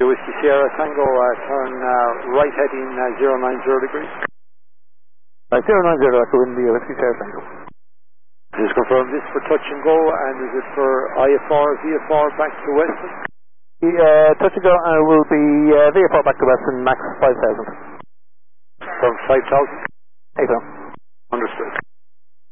Whiskey Sierra Tango, turn right heading 090 degrees. 090, that's the wind, the Whiskey Sierra Tango. Just confirm this for touch and go, and is it for IFR, VFR back to Weston? Touch and go will be VFR back to Weston, max 5,000. From 5,000? 8,000. Understood.